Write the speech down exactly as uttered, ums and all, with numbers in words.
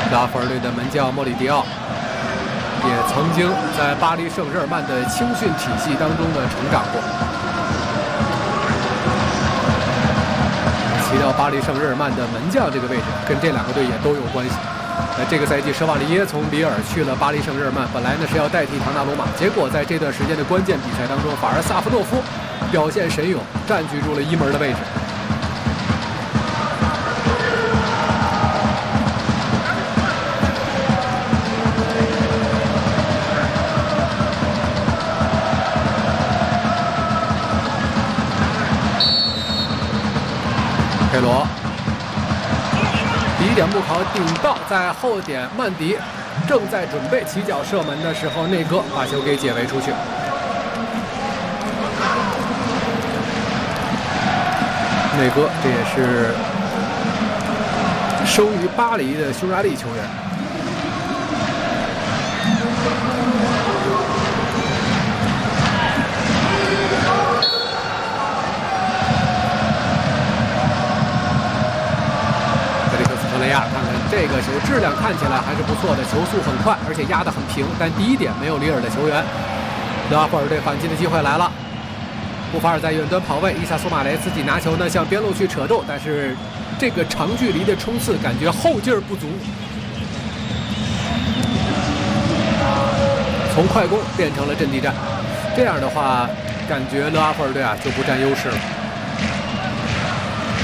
拉弗尔队的门将莫里迪奥也曾经在巴黎圣日耳曼的青训体系当中呢成长过。提到巴黎圣日耳曼的门将这个位置，跟这两个队也都有关系。呃，这个赛季舍瓦利耶从里尔去了巴黎圣日耳曼，本来呢是要代替唐纳鲁马，结果在这段时间的关键比赛当中，反而萨夫诺夫表现神勇，占据住了一门的位置。佩罗，第一点木考顶到，在后点曼迪正在准备起脚射门的时候，内戈把球给解围出去。内戈这也是生于巴黎的匈牙利球员。雷亚，看看这个球质量看起来还是不错的，球速很快，而且压得很平。但第一点没有里尔的球员。德阿弗尔队反击的机会来了，布法尔在远端跑位，伊萨苏马雷自己拿球呢向边路去扯动，但是这个长距离的冲刺感觉后劲儿不足，从快攻变成了阵地战。这样的话，感觉勒阿弗尔队啊就不占优势了。